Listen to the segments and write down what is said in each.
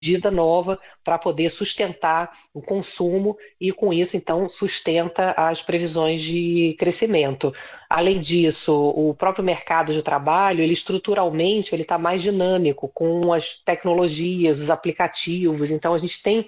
medida nova para poder sustentar o consumo e, com isso, então, sustenta as previsões de crescimento. Além disso, o próprio mercado de trabalho, ele estruturalmente, ele está mais dinâmico com as tecnologias, os aplicativos. Então, a gente tem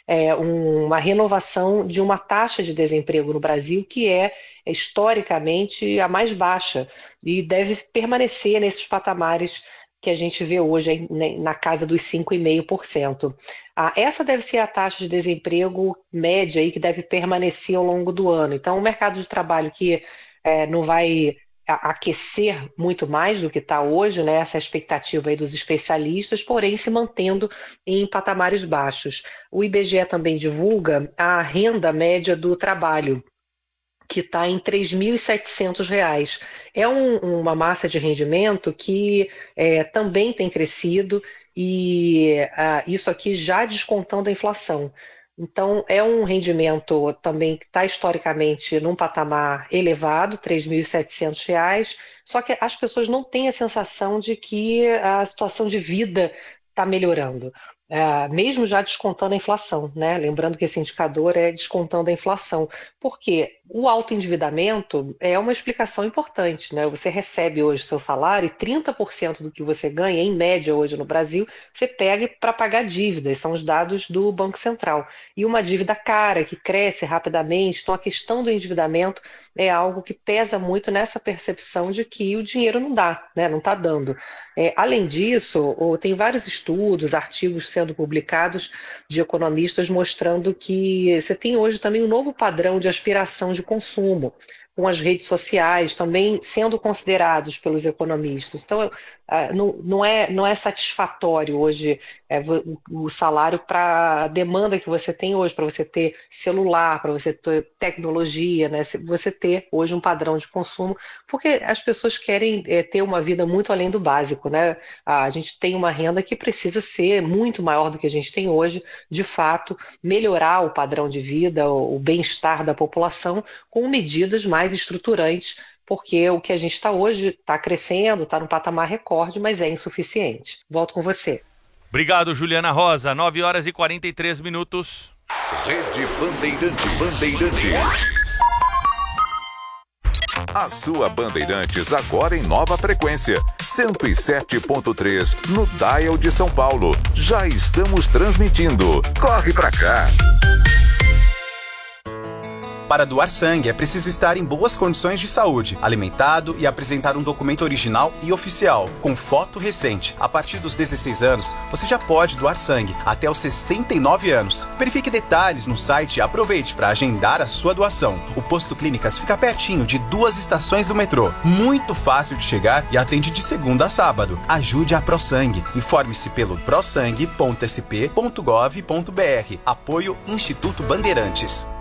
uma renovação de uma taxa de desemprego no Brasil que é historicamente a mais baixa e deve permanecer nesses patamares que a gente vê hoje na casa dos 5,5%. Essa deve ser a taxa de desemprego média aí que deve permanecer ao longo do ano. Então, o mercado de trabalho que não vai aquecer muito mais do que está hoje, né? Essa é a expectativa aí dos especialistas, porém se mantendo em patamares baixos. O IBGE também divulga a renda média do trabalho, que está em R$ 3.700. É uma massa de rendimento que também tem crescido e isso aqui já descontando a inflação. Então, é um rendimento também que está historicamente num patamar elevado, R$ 3.700, só que as pessoas não têm a sensação de que a situação de vida está melhorando. Mesmo já descontando a inflação, né? Lembrando que esse indicador é descontando a inflação, porque o autoendividamento é uma explicação importante, né? Você recebe hoje seu salário e 30% do que você ganha, em média hoje no Brasil, você pega para pagar dívidas, são os dados do Banco Central. E uma dívida cara, que cresce rapidamente, então a questão do endividamento é algo que pesa muito nessa percepção de que o dinheiro não dá, né? Não está dando. Além disso, tem vários estudos, artigos sendo publicados de economistas mostrando que você tem hoje também um novo padrão de aspiração de consumo, com as redes sociais também sendo considerados pelos economistas. Então, não é satisfatório hoje o salário para a demanda que você tem hoje, para você ter celular, para você ter tecnologia, né? Você ter hoje um padrão de consumo, porque as pessoas querem ter uma vida muito além do básico, né? A gente tem uma renda que precisa ser muito maior do que a gente tem hoje, de fato, melhorar o padrão de vida, o bem-estar da população, com medidas mais estruturantes, porque o que a gente está hoje está crescendo, está no patamar recorde, mas é insuficiente. Volto com você. Obrigado, Juliana Rosa. 9h43. Rede Bandeirantes. A sua Bandeirantes agora em nova frequência, 107.3 no dial de São Paulo. Já estamos transmitindo. Corre pra cá! Para doar sangue é preciso estar em boas condições de saúde, alimentado e apresentar um documento original e oficial, com foto recente. A partir dos 16 anos, você já pode doar sangue, até os 69 anos. Verifique detalhes no site e aproveite para agendar a sua doação. O Posto Clínicas fica pertinho de 2 estações do metrô. Muito fácil de chegar e atende de segunda a sábado. Ajude a ProSangue. Informe-se pelo prosangue.sp.gov.br. Apoio Instituto Bandeirantes.